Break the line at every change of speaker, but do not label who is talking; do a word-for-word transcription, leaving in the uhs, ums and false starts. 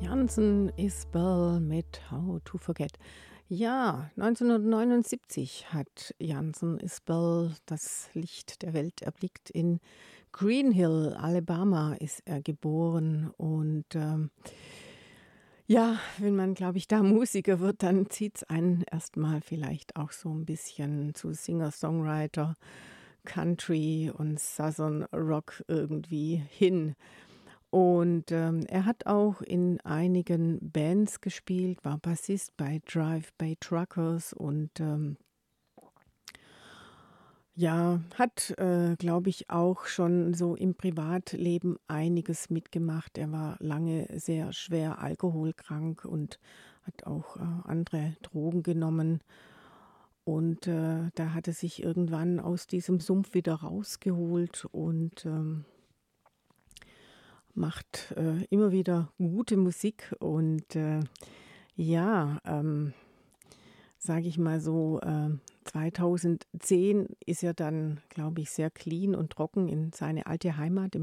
Jansen Isbell mit „How to Forget“. Ja, neunzehnhundertneunundsiebzig hat Jansen Isbell das Licht der Welt erblickt. In Green Hill, Alabama ist er geboren und, ähm, ja, wenn man, glaube ich, da Musiker wird, dann zieht's einen erst mal vielleicht auch so 'n bisschen zu Singer-Songwriter, Country und Southern Rock irgendwie hin. Und, ähm, er hat auch in einigen Bands gespielt, war Bassist bei Drive-By Truckers und, ähm ja, hat, äh, glaube ich, auch schon so im Privatleben einiges mitgemacht. Er war lange sehr schwer alkoholkrank und hat auch, äh, andere Drogen genommen. Und, äh, da hat er sich irgendwann aus diesem Sumpf wieder rausgeholt und, ähm macht, äh, immer wieder gute Musik und, äh, ja, ähm, sage ich mal so, ähm, zweitausendzehn ist er dann, glaube ich, sehr clean und trocken in seine alte Heimat im